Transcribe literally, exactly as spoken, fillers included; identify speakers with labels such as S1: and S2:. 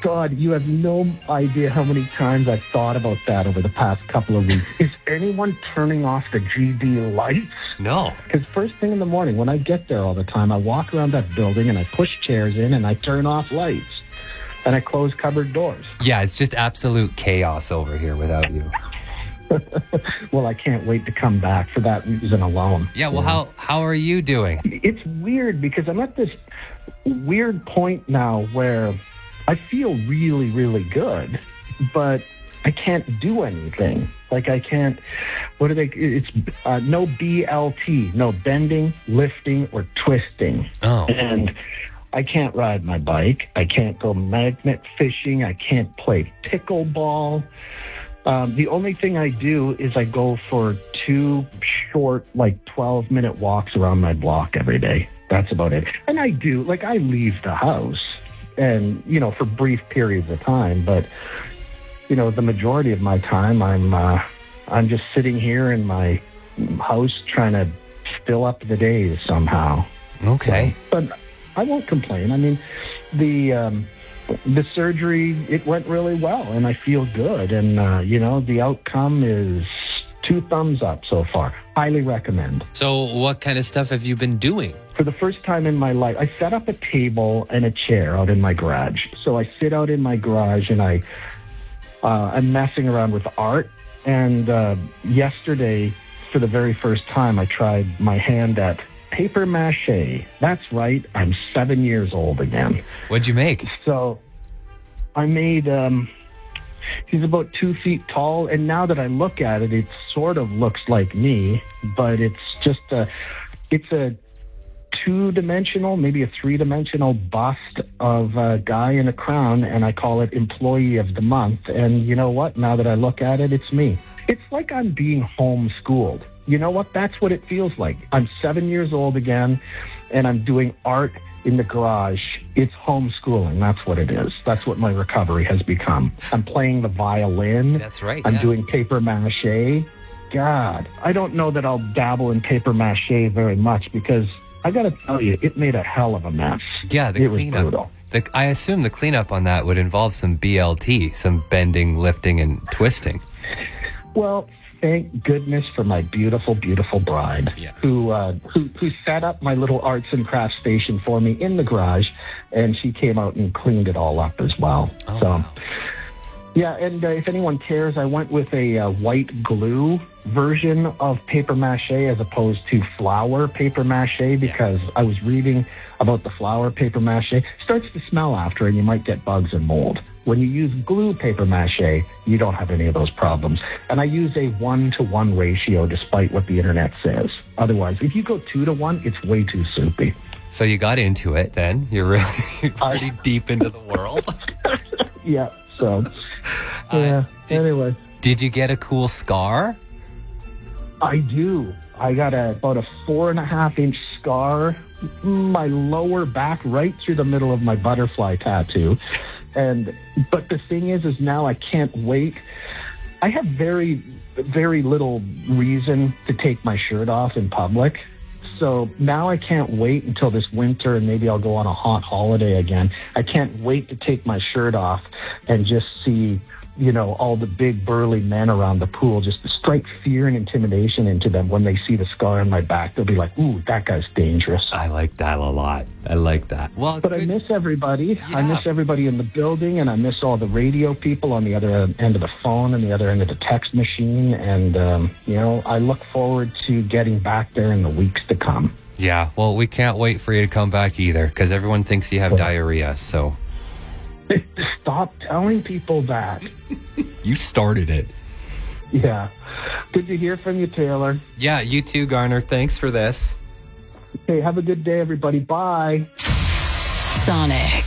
S1: God, you have no idea how many times I've thought about that over the past couple of weeks. Is anyone turning off the G D lights?
S2: No.
S1: Because first thing in the morning, when I get there all the time, I walk around that building and I push chairs in and I turn off lights. And I close cupboard doors.
S2: Yeah, it's just absolute chaos over here without you.
S1: Well, I can't wait to come back for that reason alone.
S2: Yeah, well, how how are you doing?
S1: It's weird because I'm at this weird point now where I feel really, really good, but I can't do anything. Like I can't, what are they, it's uh, no B L T, no bending, lifting, or twisting.
S2: Oh.
S1: And I can't ride my bike. I can't go magnet fishing. I can't play pickleball. Um, the only thing I do is I go for two short, like twelve-minute walks around my block every day. That's about it. And I do, like I leave the house and, you know, for brief periods of time. But, you know, the majority of my time, I'm, uh, I'm just sitting here in my house trying to fill up the days somehow.
S2: Okay.
S1: So, but I won't complain. I mean, the um, the surgery, it went really well, and I feel good. And, uh, you know, the outcome is two thumbs up so far. Highly recommend.
S2: So what kind of stuff have you been doing?
S1: For the first time in my life, I set up a table and a chair out in my garage. So I sit out in my garage, and I, uh, I'm messing around with art. And uh, yesterday, for the very first time, I tried my hand at paper mache. That's right. I'm seven years old again.
S2: What'd you make?
S1: So I made, um, he's about two feet tall. And now that I look at it, it sort of looks like me, but it's just a, it's a two-dimensional, maybe a three-dimensional bust of a guy in a crown. And I call it Employee of the Month. And you know what? Now that I look at it, it's me. It's like I'm being homeschooled. You know what? That's what it feels like. I'm seven years old again, and I'm doing art in the garage. It's homeschooling. That's what it is. That's what my recovery has become. I'm playing the violin.
S2: That's right.
S1: I'm
S2: yeah.
S1: doing paper mache. God, I don't know that I'll dabble in paper mache very much because I got to tell you, it made a hell of a mess.
S2: Yeah, the
S1: it was
S2: cleanup.
S1: brutal.
S2: The, I assume the cleanup on that would involve some B L T, some bending, lifting, and twisting.
S1: Well, thank goodness for my beautiful, beautiful bride,
S2: yeah.
S1: who, uh, who who set up my little arts and crafts station for me in the garage, and she came out and cleaned it all up as well.
S2: Oh,
S1: so,
S2: wow.
S1: yeah, and uh, if anyone cares, I went with a uh, white glue version of paper mache as opposed to flour paper mache because yeah. I was reading about the flour paper mache. It starts to smell after, and you might get bugs and mold. When you use glue paper mache, you don't have any of those problems. And I use a one-to-one ratio despite what the internet says. Otherwise, if you go two to one, it's way too soupy.
S2: So you got into it then. You're really you're pretty
S1: I,
S2: deep into the world.
S1: yeah, so, yeah,
S2: uh, did,
S1: anyway.
S2: Did you get a cool scar?
S1: I do. I got a, about a four and a half inch scar, my lower back, right through the middle of my butterfly tattoo. And, but the thing is, is now I can't wait. I have very, very little reason to take my shirt off in public. So now I can't wait until this winter and maybe I'll go on a hot holiday again. I can't wait to take my shirt off and just see, you know, all the big burly men around the pool, just to strike fear and intimidation into them. When they see the scar on my back, they'll be like, ooh, that guy's dangerous.
S2: I like that a lot. I like that. Well,
S1: but
S2: good.
S1: I miss everybody.
S2: Yeah.
S1: I miss everybody in the building, and I miss all the radio people on the other end of the phone and the other end of the text machine. And, um, you know, I look forward to getting back there in the weeks to come.
S2: Yeah, well, we can't wait for you to come back either, because everyone thinks you have
S1: well,
S2: diarrhea, so...
S1: Stop telling people that.
S2: You started it.
S1: Yeah. Good to hear from you, Taylor.
S2: Yeah, you too, Garner. Thanks for this.
S1: Okay, have a good day, everybody. Bye.
S3: Sonic.